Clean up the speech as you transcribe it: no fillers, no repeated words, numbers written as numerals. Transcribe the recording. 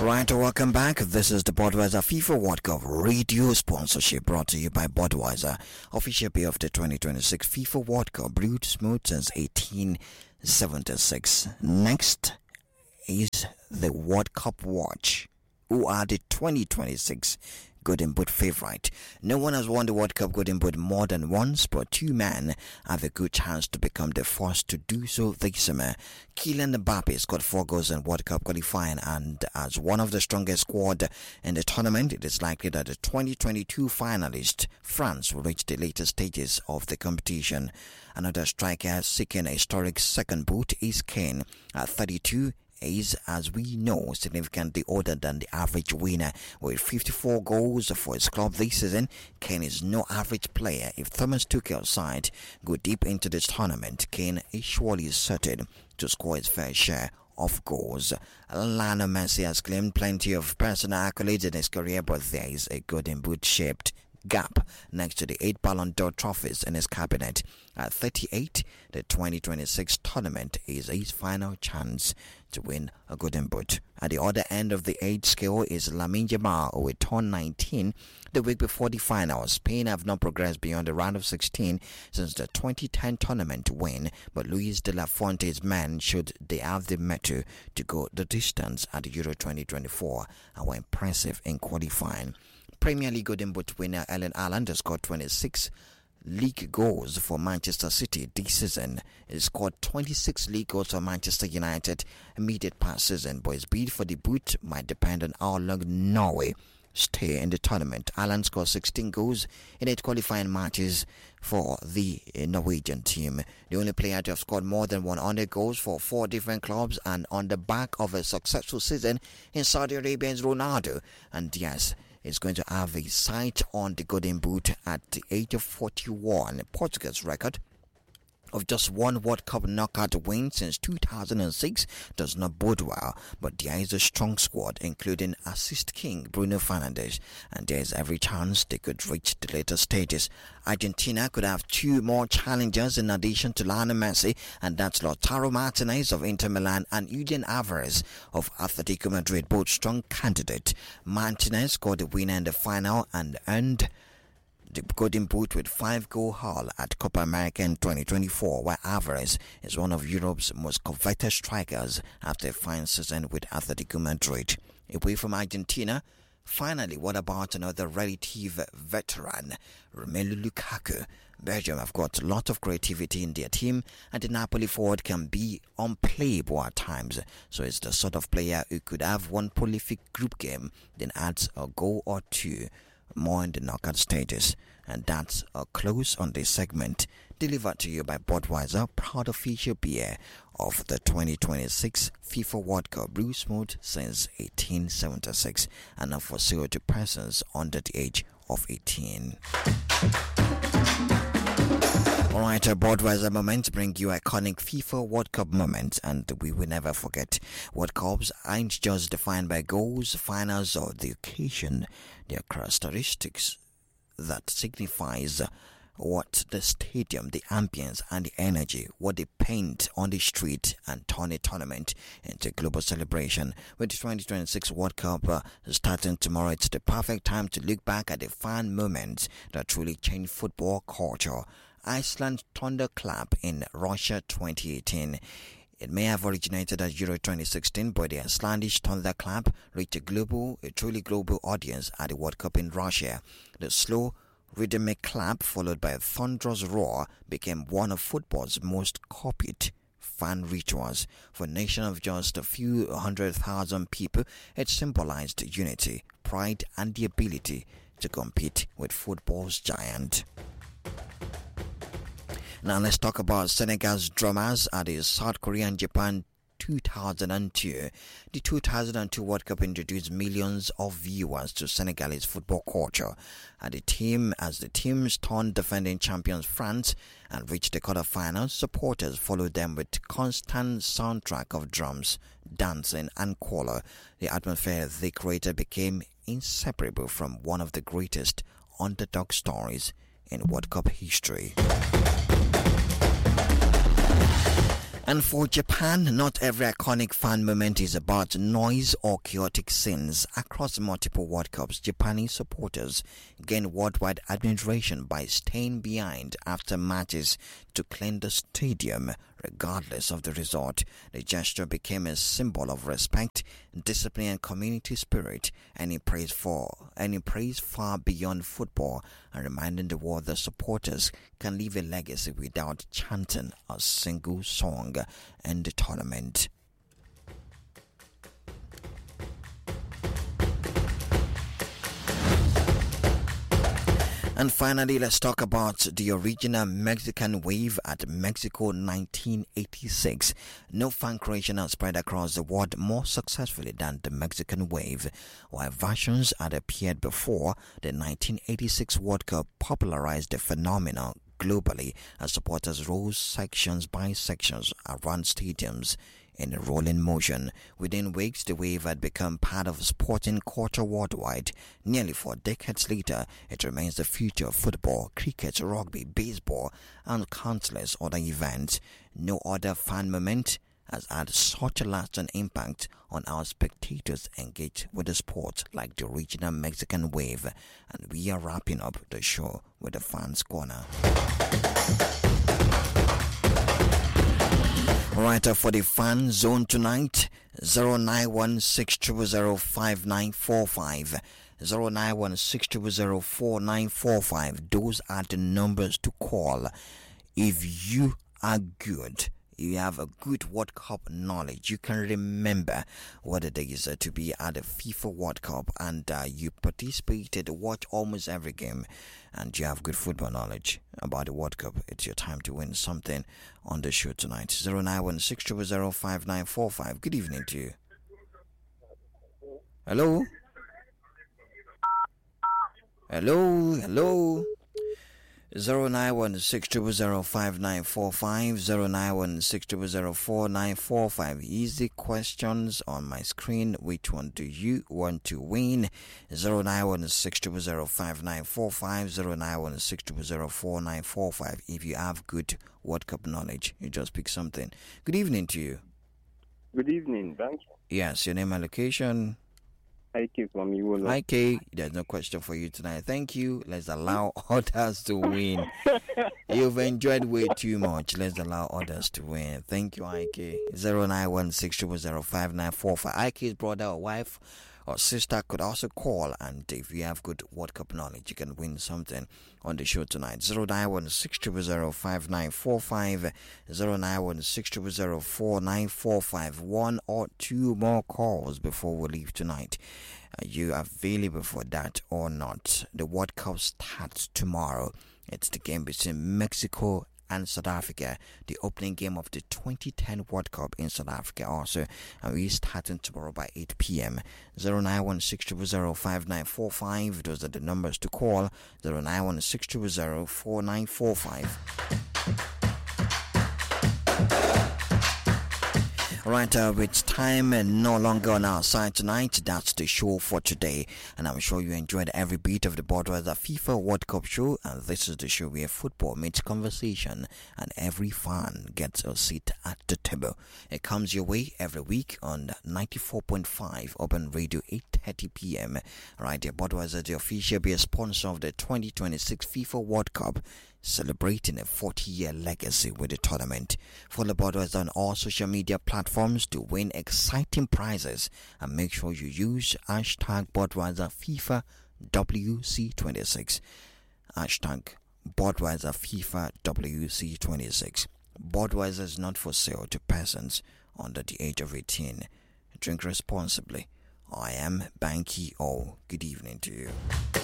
Right, welcome back. This is the Budweiser FIFA World Cup radio sponsorship brought to you by Budweiser, official beer of the 2026 FIFA World Cup, brewed smooth since 1876. Next is the World Cup Watch. Who are the 2026 Golden Boot favorite? No one has won the World Cup Golden Boot more than once, but two men have a good chance to become the first to do so this summer. Kylian Mbappe scored 4 goals in World Cup qualifying, and as one of the strongest squad in the tournament, it is likely that the 2022 finalist France will reach the later stages of the competition. Another striker seeking a historic second boot is Kane at 32. Is, as we know, significantly older than the average winner. With 54 goals for his club this season, Kane is no average player. If Thomas Tuchel's side go deep into this tournament, Kane is surely certain to score his fair share of goals. Lionel Messi has claimed plenty of personal accolades in his career, but there is a golden boot shaped gap next to the 8 Ballon d'Or trophies in his cabinet. At 38, the 2026 tournament is his final chance to win a golden boot. At the other end of the age scale is Lamine Yamal, who will turn 19 the week before the finals. Spain have not progressed beyond the round of 16 since the 2010 tournament win, but Luis de la Fuente's men, should they have the mettle to go the distance at the Euro 2024, and were impressive in qualifying. Premier League Golden Boot winner Erling Haaland has scored 26 league goals for Manchester City this season. He scored 26 league goals for Manchester United immediate past season, but his bid for the boot might depend on how long Norway stay in the tournament. Haaland scored 16 goals in 8 qualifying matches for the Norwegian team. The only player to have scored more than 100 goals for 4 different clubs, and on the back of a successful season in Saudi Arabia, is Ronaldo. And yes, is going to have a sight on the Golden Boot at the age of 41. Portugal's record of just one World Cup knockout win since 2006 does not bode well, but there is a strong squad, including assist king Bruno Fernandes, and there is every chance they could reach the later stages. Argentina could have 2 more challengers in addition to Lionel Messi, and that's Lautaro Martinez of Inter Milan and Julian Alvarez of Atletico Madrid, both strong candidates. Martinez scored the winner in the final and earned the Golden Boot with 5-goal haul at Copa America in 2024, while Alvarez is one of Europe's most coveted strikers after a fine season with Atletico Madrid. Away from Argentina, finally, what about another relative veteran, Romelu Lukaku? Belgium have got a lot of creativity in their team, and the Napoli forward can be unplayable at times, so it's the sort of player who could have one prolific group game, then adds a goal or 2 more in the knockout stages. And that's a close on this segment, delivered to you by Budweiser, proud official beer of the 2026 FIFA World Cup, brewed smooth since 1876, and not for sale to persons under the age of 18. Alright, Budweiser moments bring you iconic FIFA World Cup moments, and we will never forget. World Cups aren't just defined by goals, finals, or the occasion. They are characteristics that signifies what the stadium, the ambience, and the energy, what they paint on the street and turn a tournament into a global celebration. With the 2026 World Cup starting tomorrow, it's the perfect time to look back at the fan moments that truly changed football culture. Iceland Thunderclap in Russia 2018. It may have originated at Euro 2016, but the Icelandic Thunderclap reached a truly global audience at the World Cup in Russia. The slow, rhythmic clap, followed by a thunderous roar, became one of football's most copied fan rituals. For a nation of just a few 100,000 people, it symbolized unity, pride, and the ability to compete with football's giant. Now let's talk about Senegal's drummers at the South Korea and Japan 2002. The 2002 World Cup introduced millions of viewers to Senegalese football culture. As the team stunned defending champions France and reached the quarterfinals, supporters followed them with constant soundtrack of drums, dancing, and choir. The atmosphere they created became inseparable from one of the greatest underdog stories in World Cup history. And for Japan, not every iconic fan moment is about noise or chaotic scenes. Across multiple World Cups, Japanese supporters gain worldwide admiration by staying behind after matches to clean the stadium, regardless of the result. The gesture became a symbol of respect, discipline, and community spirit, and it prays far beyond football, and reminding the world that supporters can leave a legacy without chanting a single song in the tournament. And finally, let's talk about the original Mexican wave at Mexico 1986. No fan creation has spread across the world more successfully than the Mexican wave. While versions had appeared before, the 1986 World Cup popularized the phenomenon globally as supporters rose sections by sections around stadiums in a rolling motion. Within weeks, the wave had become part of sporting culture worldwide. Nearly 4 decades later, it remains the future of football, cricket, rugby, baseball, and countless other events. No other fan moment has had such a lasting impact on our spectators engaged with the sport like the original Mexican wave. And we are wrapping up the show with the Fans Corner. Alright, for the fan zone tonight, 09160005945, 09160004945. Those are the numbers to call. If you are good, you have a good World Cup knowledge, you can remember what it is to be at the FIFA World Cup, and you participated, watch almost every game, and you have good football knowledge about the World Cup, it's your time to win something on the show tonight. 09160005945. Good evening to you. Hello? Hello? 09160005945, 09160004945. Easy questions on my screen. Which one do you want to win? 09160005945, 09160004945. If you have good World Cup knowledge, you just pick something. Good evening to you. Good evening, thank you. Yes, your name and location. IK from Iwola. IK, there's no question for you tonight. Thank you. Let's allow others to win. You've enjoyed way too much. Let's allow others to win. Thank you, IK. 09160005945. IK's brother or wife or sister could also call, and if you have good World Cup knowledge, you can win something on the show tonight. 09160005945, 09160004945. 1 or 2 more calls before we leave tonight. Are you available for that or not? The World Cup starts tomorrow. It's the game between Mexico and South Africa, the opening game of the 2010 World Cup in South Africa also, and we're starting tomorrow by 8 p.m. 09160005945. Those are the numbers to call. 09160004945. Alright, with time no longer on our side tonight, that's the show for today. And I'm sure you enjoyed every bit of the Budweiser FIFA World Cup show. And this is the show where football meets conversation and every fan gets a seat at the table. It comes your way every week on 94.5 Urban Radio, 8:30 p.m. Right there, Budweiser, the official beer sponsor of the 2026 FIFA World Cup, celebrating a 40-year legacy with the tournament. Follow Budweiser on all social media platforms to win exciting prizes, and make sure you use hashtag Budweiser FIFA WC26. Hashtag Budweiser FIFA WC26. Budweiser is not for sale to persons under the age of 18. Drink responsibly. I am Banky O. Good evening to you.